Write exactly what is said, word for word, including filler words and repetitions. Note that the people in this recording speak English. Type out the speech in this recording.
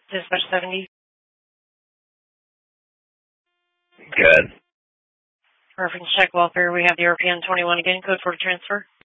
Dispatch seventy. Good. Reference check welfare. We have the R P N twenty-one again. Code for the transfer.